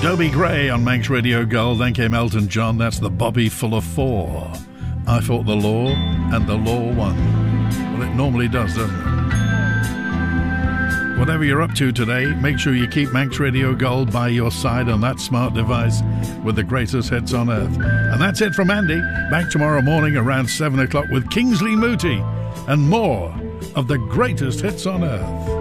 Dobie Gray on Manx Radio Gold. Then came Elton John. That's the Bobby Full of Four. I fought the law, and the law won. Well, it normally does, doesn't it? Whatever you're up to today, make sure you keep Manx Radio Gold by your side on that smart device with the greatest hits on earth. And that's it from Andy. Back tomorrow morning around 7 o'clock with Kingsley Moody and more of the greatest hits on earth.